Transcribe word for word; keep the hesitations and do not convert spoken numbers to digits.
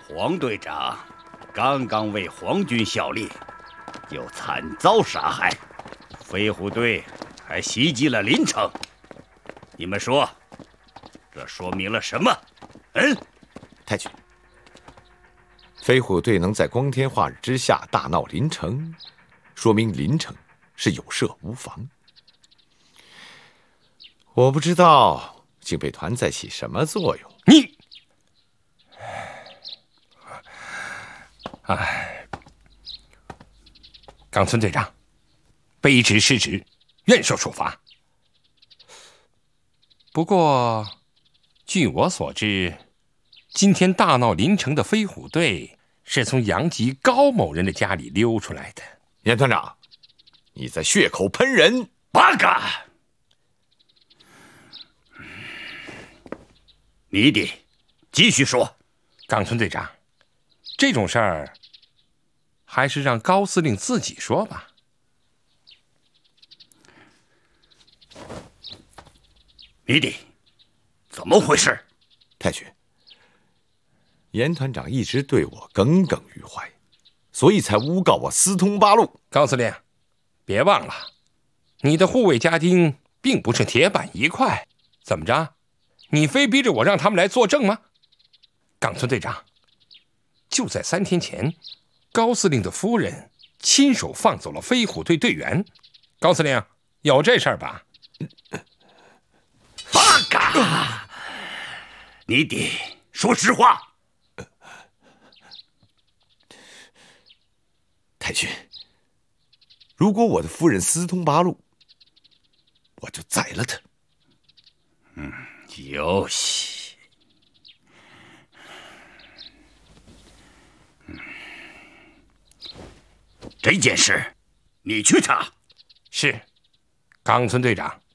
黄队长刚刚为皇军效力，就惨遭杀害，飞虎队还袭击了临城。你们说，这说明了什么？嗯， 太君，飞虎队能在光天化日之下大闹临城，说明临城是有设无防。我不知道警备团在起什么作用。 你，哎，冈村队长，卑职失职，愿受处罚。不过，据我所知，今天大闹临城的飞虎队是从杨吉高某人的家里溜出来的。 严团长，你在血口喷人！ 八嘎！你得继续说。 冈村队长，这种事儿还是让高司令自己说吧。 你得怎么回事？ 太君，严团长一直对我耿耿于怀，所以才诬告我私通八路。 高司令，别忘了，你的护卫家丁并不是铁板一块。怎么着？你非逼着我让他们来作证吗？冈村队长，就在三天前，高司令的夫人亲手放走了飞虎队队员。高司令，有这事儿吧？ 八嘎！你得说实话。 太君，如果我的夫人私通八路，我就宰了她。 嗯，有戏。嗯，这件事你去查。 是，冈村队长。